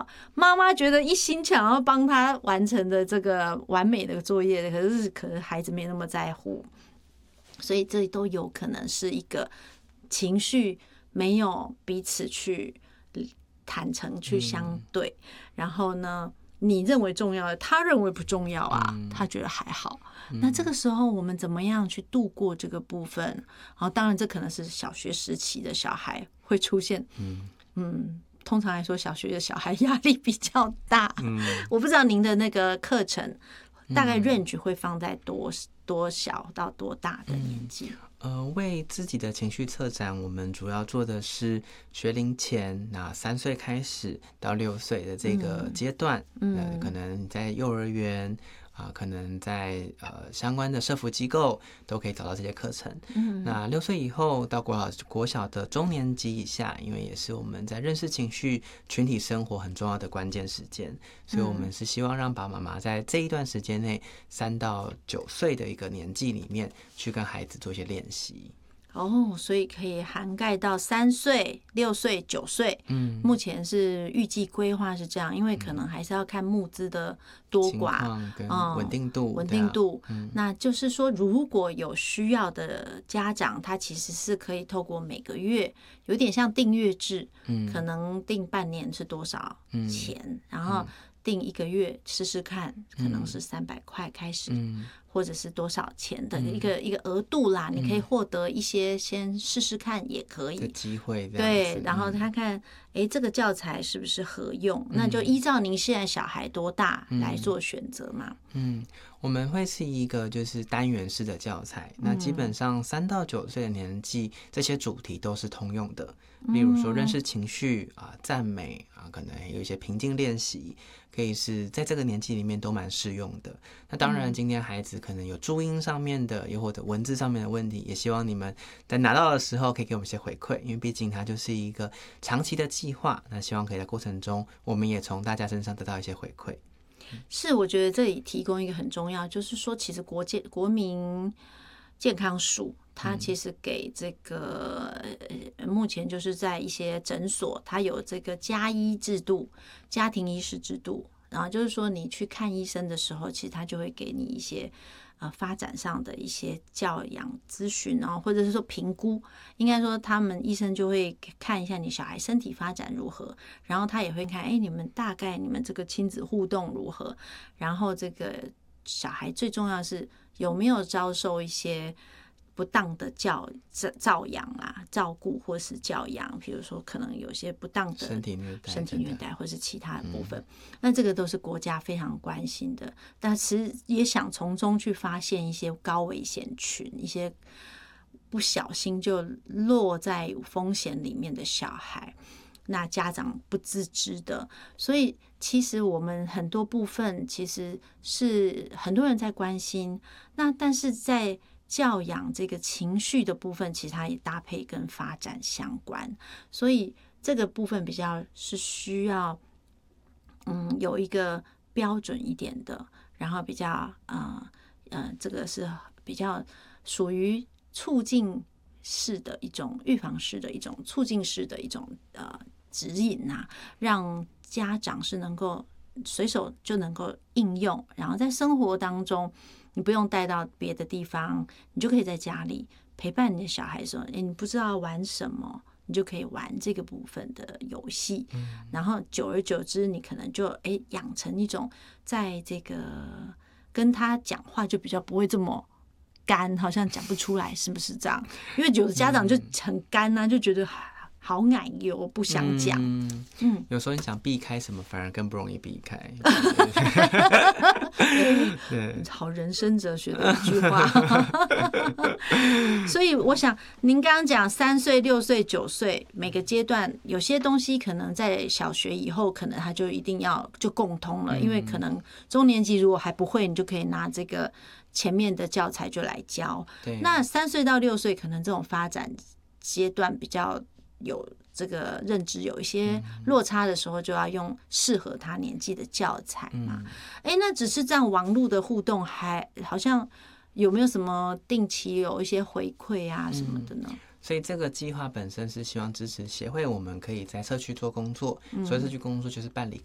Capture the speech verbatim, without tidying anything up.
妈妈觉得一心想要帮他完成的这个完美的作业，可是可能孩子没那么在乎，所以这都有可能是一个情绪没有彼此去坦诚去相对，嗯、然后呢，你认为重要的，他认为不重要啊，嗯、他觉得还好。那这个时候我们怎么样去度过这个部分？然后当然这可能是小学时期的小孩会出现，嗯嗯，通常来说小学的小孩压力比较大。嗯，我不知道您的那个课程大概 range 会放在多多小到多大的年纪？ 呃，为自己的情绪策展，我们主要做的是学龄前，那三岁开始到六岁的这个阶段，嗯，呃，可能在幼儿园。啊，可能在呃相关的社福机构都可以找到这些课程。嗯，那六岁以后到国小国小的中年级以下，因为也是我们在认识情绪、群体生活很重要的关键时间，所以我们是希望让爸爸妈妈在这一段时间内，三到九岁的一个年纪里面，去跟孩子做一些练习。 哦，所以可以涵盖到三岁、六岁、九岁。嗯，目前是预计规划是这样，因为可能还是要看募资的多寡跟稳定度。 稳、嗯、定度。嗯，那就是说，如果有需要的家长，他其实是可以透过每个月，有点像订阅制，嗯，可能订半年是多少钱，嗯、然后订一个月试试看，可能是三百块开始。嗯，或者是多少钱的一个、嗯、一个额度啦，你可以获得一些先试试看也可以的机会， 对，然后看看哎、嗯、这个教材是不是合用，嗯、那就依照您现在小孩多大来做选择嘛。 嗯，我们会是一个就是单元式的教材，那基本上三到九岁的年纪，这些主题都是通用的，例如说认识情绪啊、赞美啊，可能有一些平静练习。可以是在这个年纪里面都蛮适用的。那当然，今天孩子可能有注音上面的，又或者文字上面的问题，也希望你们在拿到的时候可以给我们一些回馈，因为毕竟它就是一个长期的计划。那希望可以在过程中，我们也从大家身上得到一些回馈。 是，我觉得这里提供一个很重要，就是说，其实国健国民健康署。它其实给这个、呃、目前就是在一些诊所，它有这个家医制度、家庭医师制度，然后就是说你去看医生的时候，其实他就会给你一些呃发展上的一些教养咨询哦，或者是说评估。应该说他们医生就会看一下你小孩身体发展如何，然后他也会看，哎，你们大概你们这个亲子互动如何，然后这个小孩最重要是有没有遭受一些不当的教照养啊、照顾或是教养，比如说可能有些不当的身体虐待、 身体虐待或是其他的部分，嗯、那这个都是国家非常关心的。但其实也想从中去发现一些高危险群，一些不小心就落在风险里面的小孩，那家长不自知的，所以其实我们很多部分其实是很多人在关心，那但是在教养这个情绪的部分，其实它也搭配跟发展相关，所以这个部分比较是需要，嗯，有一个标准一点的，然后比较呃呃，这个是比较属于促进式的一种预防式的一种促进式的一种呃指引啊，让家长是能够随手就能够应用，然后在生活当中。你不用带到别的地方，你就可以在家里陪伴你的小孩说，诶，你不知道玩什么，你就可以玩这个部分的游戏。嗯、然后久而久之，你可能就诶养成一种在这个跟他讲话就比较不会这么干，好像讲不出来，是不是这样？因为有的家长就很干啊，就觉得好奶油，不想讲。 嗯，嗯有时候你想避开什么，反而更不容易避开。 对，好人生哲学的一句话。所以我想，您刚刚讲三岁、六岁、九岁每个阶段，有些东西可能在小学以后，可能他就一定要就共通了，因为可能中年级如果还不会，你就可以拿这个前面的教材就来教。那三岁到六岁，可能这种发展阶段比较。有这个认知有一些落差的时候，就要用适合他年纪的教材嘛。哎、嗯，那只是这样网络的互动，还好像有没有什么定期有一些回馈啊什么的呢？嗯， 所以这个计划本身是希望支持协会，我们可以在社区做工作。所以社区工作就是办理